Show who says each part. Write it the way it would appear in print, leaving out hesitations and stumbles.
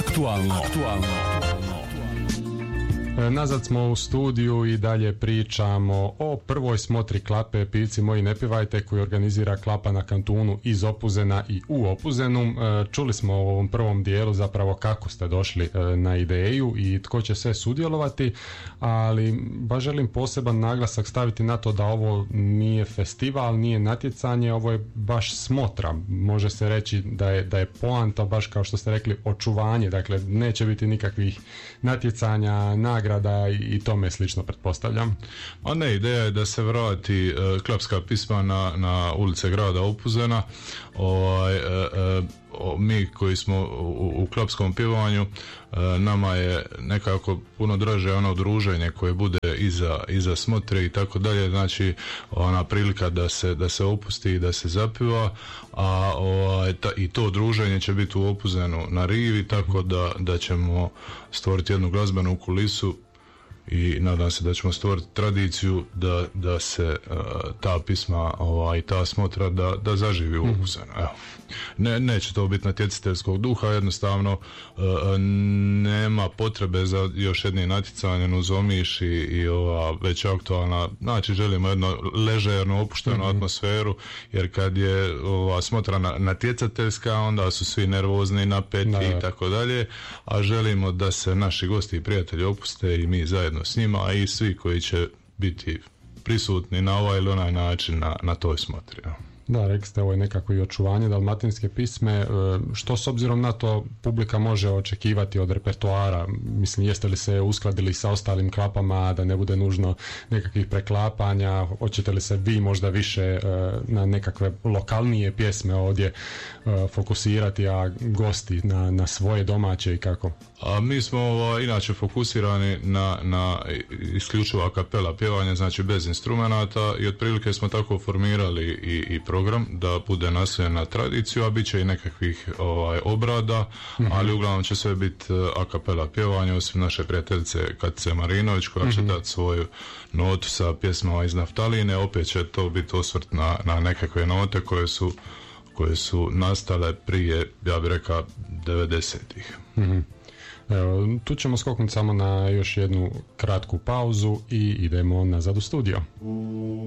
Speaker 1: Aktualno.
Speaker 2: Nazad smo u studiju i dalje pričamo o prvoj smotri Klape Pivci moji ne pivajte koju organizira Klapa na kantunu iz Opuzena i u Opuzenu. Čuli smo u ovom prvom dijelu zapravo kako ste došli na ideju i tko će sve sudjelovati, ali baš želim poseban naglasak staviti na to da ovo nije festival, nije natjecanje, ovo je baš smotra. Može se reći da je poanta, baš kao što ste rekli, očuvanje, dakle neće biti nikakvih natjecanja, nagrada i tome slično, pretpostavljam.
Speaker 3: A ne, ideja je da se vrati klapska pisma na ulice grada Opuzena. Mi koji smo u klapskom pjevanju, nama je nekako puno draže ono druženje koje bude iza smotre i tako dalje, znači ona prilika da se opusti i da se zapiva, a i to druženje će biti u Opuzenu na rivi, tako da ćemo stvoriti jednu glazbenu kulisu i nadam se da ćemo stvoriti tradiciju da se ta pisma i ta smotra da zaživi u Opuzenu. Neće to biti natjecateljskog duha, jednostavno nema potrebe za još jednim natjecanjem uz Omiš i ova već aktualna, znači želimo jednu ležernu, opuštenu atmosferu, jer kad je ova smotra natjecateljska, onda su svi nervozni, napeti i tako dalje, a želimo da se naši gosti i prijatelji opuste i mi zajedno s njima, a i svi koji će biti prisutni na ovaj ili onaj način na toj smotri.
Speaker 2: Da, rekli ste, ovo je nekako i očuvanje dalmatinske pisme. Što s obzirom na to publika može očekivati od repertoara? Mislim, jeste li se uskladili sa ostalim klapama da ne bude nužno nekakvih preklapanja? Hoćete li se vi možda više na nekakve lokalnije pjesme ovdje fokusirati, a gosti na svoje domaće i kako?
Speaker 3: A mi smo inače fokusirani na isključivo a cappella pjevanje, znači bez instrumenata, i otprilike smo tako formirali i program da bude naslonjen na tradiciju, a bit će i nekakvih obrada, ali uglavnom će sve biti a cappella pjevanje, osim naše prijateljice Katice Marinović koja će dati svoju notu sa pjesmama iz Naftaline. Opet će to biti osvrt na nekakve note koje su nastale prije, ja bih rekao, 90-ih.
Speaker 2: Evo, tu ćemo skoknuti samo na još jednu kratku pauzu i idemo nazad u studio.